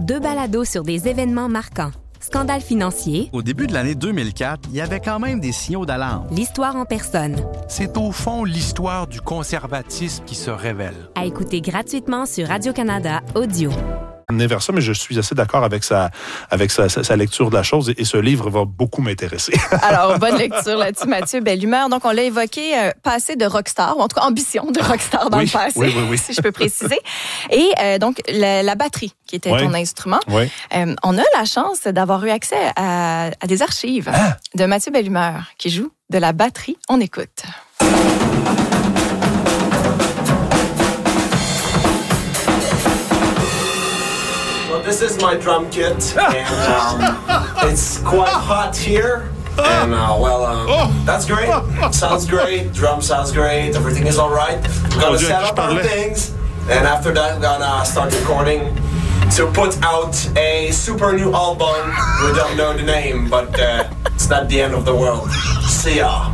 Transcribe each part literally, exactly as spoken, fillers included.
Deux balados sur des événements marquants. Scandale financier. Au début de l'année deux mille quatre, il y avait quand même des signaux d'alarme. L'histoire en personne. C'est au fond l'histoire du conservatisme qui se révèle. À écouter gratuitement sur Radio-Canada Audio. Amener vers ça, mais je suis assez d'accord avec sa, avec sa, sa, sa lecture de la chose et, et ce livre va beaucoup m'intéresser. Alors, bonne lecture là-dessus, Mathieu. Belle humeur. Donc, on l'a évoqué, euh, passé de rockstar, ou en tout cas ambition de rockstar dans oui, le passé, oui, oui, oui. si je peux préciser. Et euh, donc, la, la batterie, qui était oui. ton instrument. Oui. Euh, on a la chance d'avoir eu accès à, à des archives ah. de Mathieu Bellumeur, qui joue de la batterie. On écoute. This is my drum kit, and um, it's quite hot here. And uh, well, uh, that's great. Sounds great. Drum sounds great. Everything is all right. We're gonna set up our things, and after that, we're gonna start recording to put out a super new album. We don't know the name, but uh, it's not the end of the world. See ya.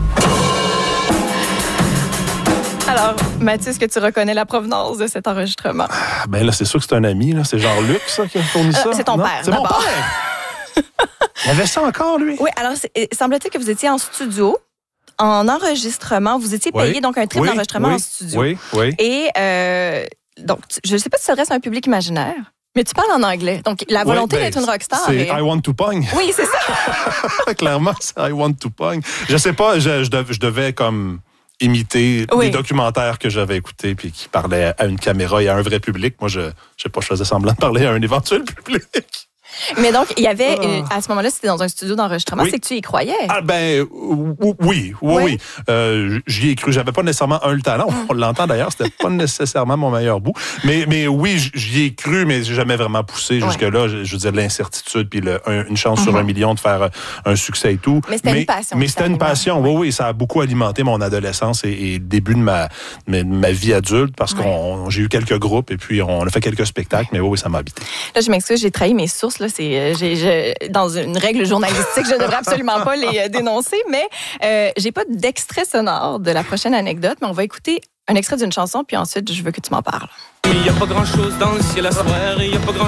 Alors, Mathieu, est-ce que tu reconnais la provenance de cet enregistrement? Ah, ben là, c'est sûr que c'est un ami. Là. C'est genre Luc, ça, qui a fourni ça. Euh, c'est ton non? père, C'est d'abord. mon père! Il avait ça encore, lui? Oui, alors, semble-t-il que vous étiez en studio, en enregistrement. Vous étiez payé, oui. donc, un trip oui, d'enregistrement oui, en studio. Oui, oui. Et, euh, donc, tu, je ne sais pas si tu s'adresses à un public imaginaire, mais tu parles en anglais. Donc, la volonté oui, ben, d'être une rockstar. C'est est... I want to pong. Oui, c'est ça. Clairement, c'est I want to pong. Je sais pas, je, je, devais, je devais comme imiter oui. des documentaires que j'avais écoutés puis qui parlaient à une caméra et à un vrai public. Moi, je, je sais pas, je faisais semblant de parler à un éventuel public. Mais donc, il y avait, Ah. euh, à ce moment-là, c'était dans un studio d'enregistrement, Oui. c'est que tu y croyais. Ah ben oui, oui, oui. Oui. oui. Euh, j'y ai cru. J'avais pas nécessairement un le talent. On l'entend d'ailleurs. C'était pas nécessairement mon meilleur bout. Mais mais oui, j'y ai cru, mais j'ai jamais vraiment poussé jusque là. Je, je veux dire l'incertitude puis le, un, une chance mm-hmm. sur un million de faire un succès et tout. Mais c'était mais, une passion. Mais c'était une passion. Oui, oui. Ça a beaucoup alimenté mon adolescence et, et le début de ma ma, ma vie adulte parce que ouais. j'ai eu quelques groupes et puis on a fait quelques spectacles. Mais oui, oui, ça m'a habité. Là, je m'excuse, j'ai trahi mes sources. Là, c'est j'ai Je, dans une règle journalistique, je ne devrais absolument pas les euh, dénoncer, mais euh, j'ai pas d'extrait sonore de la prochaine anecdote, mais on va écouter un extrait d'une chanson, puis ensuite, je veux que tu m'en parles. Il n'y a pas grand-chose dans le ciel à soir, il n'y a pas grand